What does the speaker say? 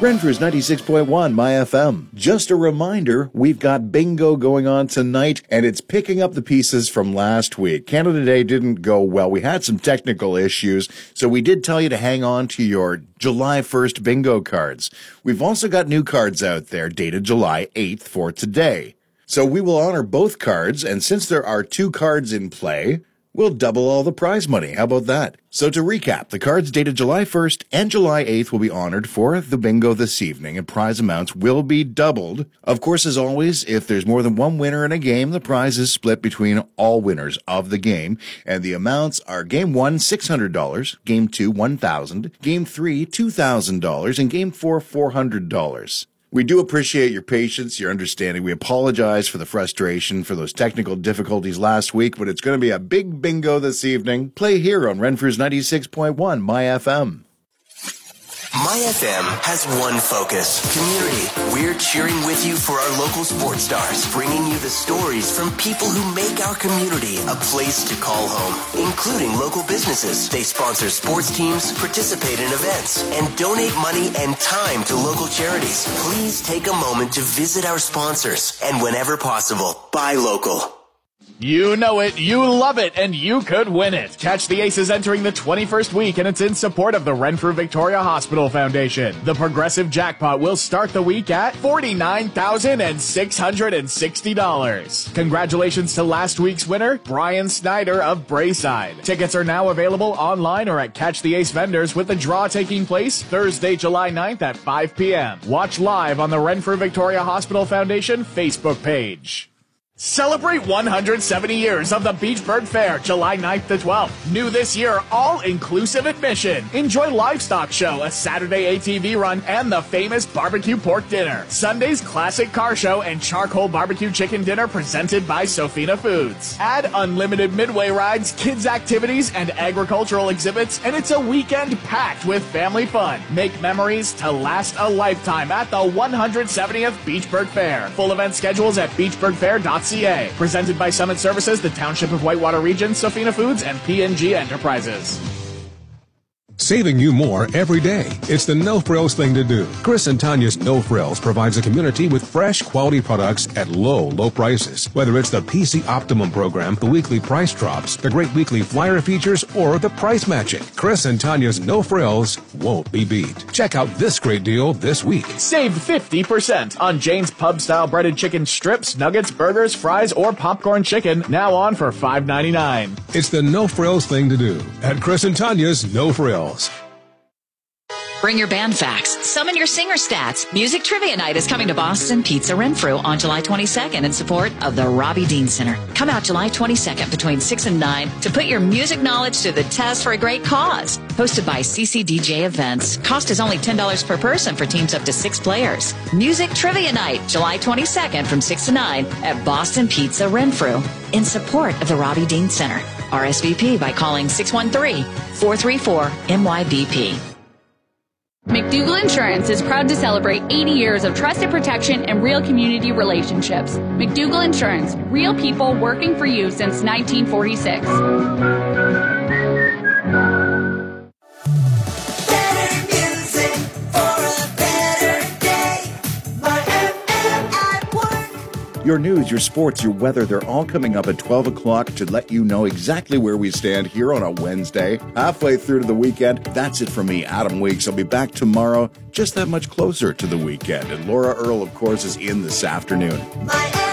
Renfrew's 96.1 My FM. Just a reminder, we've got bingo going on tonight, and it's picking up the pieces from last week. Canada Day didn't go well. We had some technical issues, so we did tell you to hang on to your July 1st bingo cards. We've also got new cards out there dated July 8th for today. So we will honor both cards, and since there are 2 cards in play, we'll double all the prize money. How about that? So to recap, the cards dated July 1st and July 8th will be honored for the bingo this evening, and prize amounts will be doubled. Of course, as always, if there's more than one winner in a game, the prize is split between all winners of the game, and the amounts are Game 1, $600, Game 2, $1,000, Game 3, $2,000, and Game 4, $400. We do appreciate your patience, your understanding. We apologize for the frustration, for those technical difficulties last week, but it's going to be a big bingo this evening. Play here on Renfrew's 96.1 My FM. My FM has one focus: community. We're cheering with you for our local sports stars, bringing you the stories from people who make our community a place to call home, including local businesses. They sponsor sports teams, participate in events, and donate money and time to local charities. Please take a moment to visit our sponsors, and whenever possible, buy local. You know it, you love it, and you could win it. Catch the Aces entering the 21st week, and it's in support of the Renfrew Victoria Hospital Foundation. The Progressive Jackpot will start the week at $49,660. Congratulations to last week's winner, Brian Snyder of Braeside. Tickets are now available online or at Catch the Ace vendors, with the draw taking place Thursday, July 9th at 5 p.m. Watch live on the Renfrew Victoria Hospital Foundation Facebook page. Celebrate 170 years of the Beachburg Fair, July 9th to 12th. New this year, all-inclusive admission. Enjoy livestock show, a Saturday ATV run, and the famous barbecue pork dinner. Sunday's classic car show and charcoal barbecue chicken dinner presented by Sofina Foods. Add unlimited midway rides, kids activities, and agricultural exhibits, and it's a weekend packed with family fun. Make memories to last a lifetime at the 170th Beachburg Fair. Full event schedules at beachburgfair.ca. Presented by Summit Services, the Township of Whitewater Region, Sofina Foods, and P&G Enterprises. Saving you more every day. It's the No Frills thing to do. Chris and Tanya's No Frills provides a community with fresh, quality products at low prices. Whether it's the PC Optimum program, the weekly price drops, the great weekly flyer features, or the price matching, Chris and Tanya's No Frills won't be beat. Check out this great deal this week. Save 50% on Jane's Pub-style breaded chicken strips, nuggets, burgers, fries, or popcorn chicken, now on for $5.99. It's the No Frills thing to do at Chris and Tanya's No Frills. Bring your band facts. Summon your singer stats. Music Trivia Night is coming to Boston Pizza Renfrew on July 22nd in support of the Robbie Dean Center. Come out July 22nd between 6 and 9 to put your music knowledge to the test for a great cause. Hosted by CCDJ Events. Cost is only $10 per person for teams up to 6 players. Music Trivia Night, July 22nd from 6 to 9 at Boston Pizza Renfrew in support of the Robbie Dean Center. RSVP by calling 613-434-MYBP. McDougall Insurance is proud to celebrate 80 years of trusted protection and real community relationships. McDougall Insurance, real people working for you since 1946. Your news, your sports, your weather, they're all coming up at 12 o'clock to let you know exactly where we stand here on a Wednesday. Halfway through to the weekend, that's it from me, Adam Weeks. I'll be back tomorrow, just that much closer to the weekend. And Laura Earle, of course, is in this afternoon.